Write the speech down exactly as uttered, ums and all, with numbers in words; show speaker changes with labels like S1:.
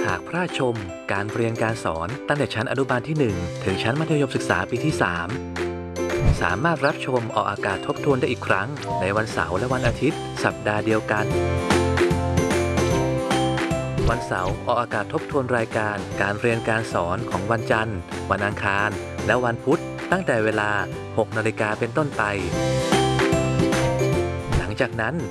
S1: หากพลาดชมการเรียนการสอนตั้งแต่ชั้นอนุบาลที่หนึ่งถึงชั้นมัธยมศึกษาปีที่สามสามารถรับชมออกอากาศทบทวนได้อีกครั้งในวันเสาร์และวันอาทิตย์สัปดาห์เดียวกันวันเสาร์ออกอากาศทบทวนรายการการเรียนการสอนของวันจันทร์วันอังคารและวันพุธตั้งแต่เวลาหกนาฬิกาเป็นต้นไปหลังจากนั้น